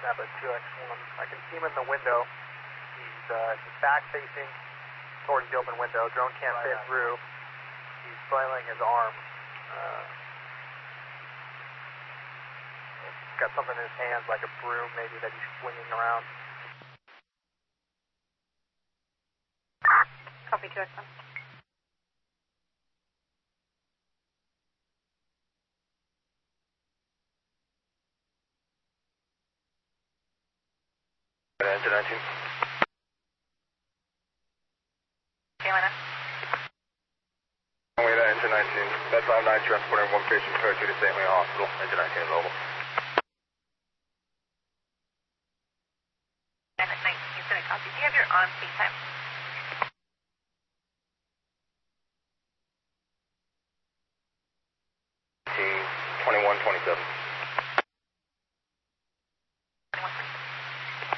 Napa 2X1. I can see him in the window. He's back facing towards the open window. Drone can't fit through. He's flailing his arm. He's got something in his hands, like a broom maybe, that he's swinging around. Copy 2X1. Engine 19. Carolina. Runway to engine 19. That's 59 transporting one patient referred to St. Louis Hospital. Engine 19 available. And at 19, you said a copy. Do you have your on speed time?